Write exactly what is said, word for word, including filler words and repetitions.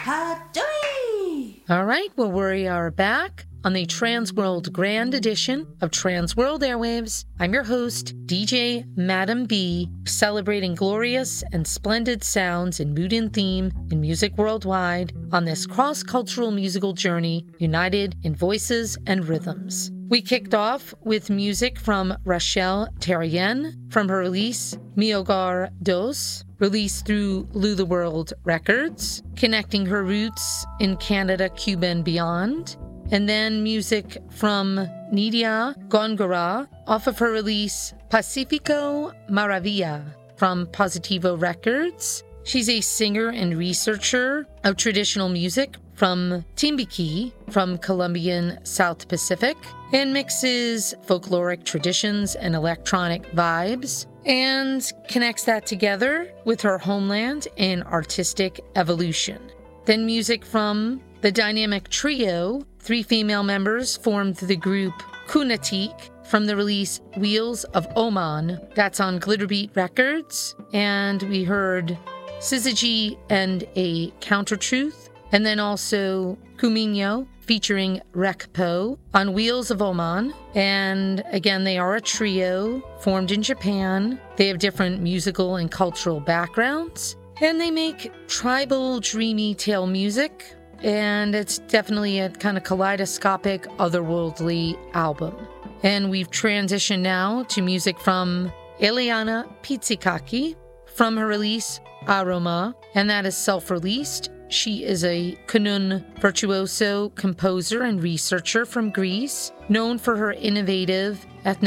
Hatoi! All right, well, we are back on the Transworld Grand Edition of Transworld Airwaves. I'm your host, D J Madam B, celebrating glorious and splendid sounds in mood and theme in music worldwide on this cross-cultural musical journey united in voices and rhythms. We kicked off with music from Rachelle Terrien from her release Mi Hogar Dos, released through Lula World Records, connecting her roots in Canada, Cuba, and beyond. And then music from Nidia Gongora off of her release Pacifico Maravilla from Positivo Records. She's a singer and researcher of traditional music from Timbiqui from Colombian South Pacific and mixes folkloric traditions and electronic vibes and connects that together with her homeland and artistic evolution. Then music from the dynamic trio, three female members formed the group Kunatik from the release Wheels of Oman. That's on Glitterbeat Records. And we heard Syzygy and a Countertruth. And then also Kumino featuring Rekpo on Wheels of Oman. And again, they are a trio formed in Japan. They have different musical and cultural backgrounds. And they make tribal, dreamy tale music. And it's definitely a kind of kaleidoscopic, otherworldly album. And we've transitioned now to music from Eliana Pizzikaki from her release Aroma, and that is self-released. She is a kanun virtuoso, composer, and researcher from Greece, known for her innovative ethno